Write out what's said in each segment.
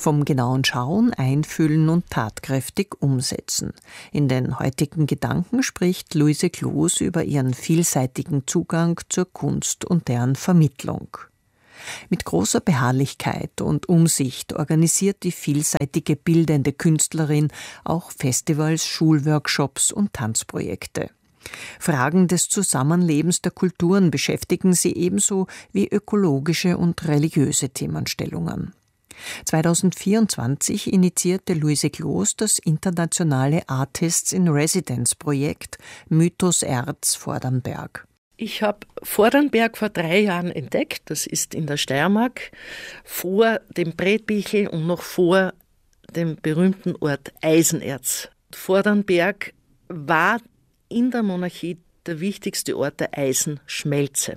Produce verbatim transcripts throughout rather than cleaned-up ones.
Vom genauen Schauen, Einfühlen und tatkräftig umsetzen. In den heutigen Gedanken spricht Luise Kloos über ihren vielseitigen Zugang zur Kunst und deren Vermittlung. Mit großer Beharrlichkeit und Umsicht organisiert die vielseitige bildende Künstlerin auch Festivals, Schulworkshops und Tanzprojekte. Fragen des Zusammenlebens der Kulturen beschäftigen sie ebenso wie ökologische und religiöse Themenstellungen. zweitausendvierundzwanzig initiierte Luise Kloos das internationale Artists in Residence Projekt Mythos Erz Vordernberg. Ich habe Vordernberg vor drei Jahren entdeckt, das ist in der Steiermark, vor dem Bretbichel und noch vor dem berühmten Ort Eisenerz. Vordernberg war in der Monarchie der wichtigste Ort der Eisenschmelze.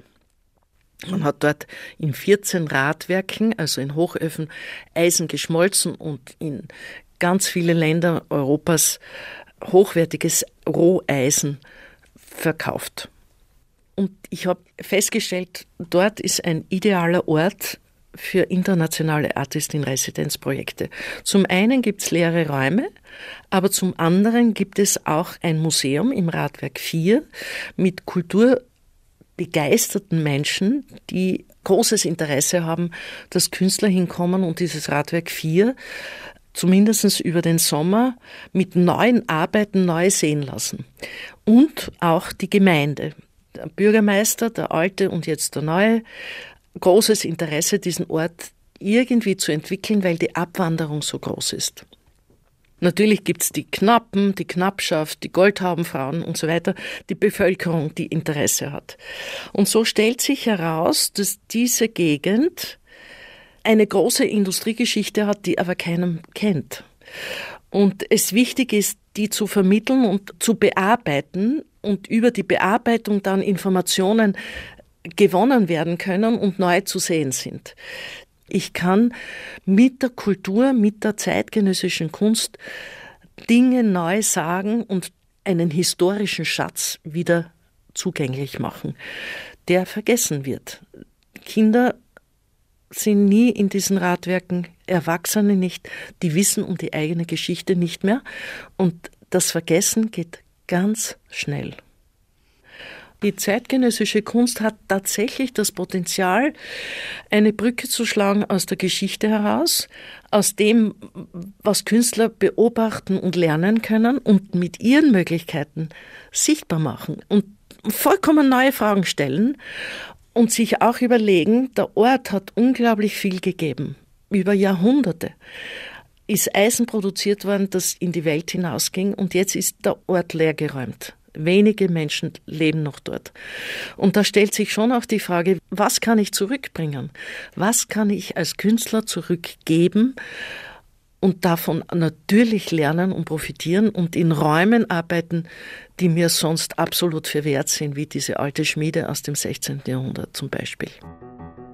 Man hat dort in vierzehn Radwerken, also in Hochöfen, Eisen geschmolzen und in ganz viele Länder Europas hochwertiges Roheisen verkauft. Und ich habe festgestellt, dort ist ein idealer Ort für internationale Artist-in-Residence-Projekte. Zum einen gibt es leere Räume, aber zum anderen gibt es auch ein Museum im Radwerk vier mit kulturbegeisterten Menschen, die großes Interesse haben, dass Künstler hinkommen und dieses Radwerk vier zumindest über den Sommer mit neuen Arbeiten neu sehen lassen. Und auch die Gemeinde. Der Bürgermeister, der alte und jetzt der neue, großes Interesse, diesen Ort irgendwie zu entwickeln, weil die Abwanderung so groß ist. Natürlich gibt es die Knappen, die Knappschaft, die Goldhaubenfrauen und so weiter, die Bevölkerung, die Interesse hat. Und so stellt sich heraus, dass diese Gegend eine große Industriegeschichte hat, die aber keinem kennt. Und es wichtig ist, die zu vermitteln und zu bearbeiten und über die Bearbeitung dann Informationen gewonnen werden können und neu zu sehen sind. Ich kann mit der Kultur, mit der zeitgenössischen Kunst Dinge neu sagen und einen historischen Schatz wieder zugänglich machen, der vergessen wird. Kinder sind nie in diesen Radwerken, Erwachsene nicht, die wissen um die eigene Geschichte nicht mehr und das Vergessen geht ganz schnell. Die zeitgenössische Kunst hat tatsächlich das Potenzial, eine Brücke zu schlagen aus der Geschichte heraus, aus dem, was Künstler beobachten und lernen können und mit ihren Möglichkeiten sichtbar machen und vollkommen neue Fragen stellen und sich auch überlegen, der Ort hat unglaublich viel gegeben, über Jahrhunderte. Ist Eisen produziert worden, das in die Welt hinausging und jetzt ist der Ort leergeräumt. Wenige Menschen leben noch dort. Und da stellt sich schon auch die Frage, was kann ich zurückbringen? Was kann ich als Künstler zurückgeben und davon natürlich lernen und profitieren und in Räumen arbeiten, die mir sonst absolut verwehrt sind, wie diese alte Schmiede aus dem sechzehnten Jahrhundert zum Beispiel.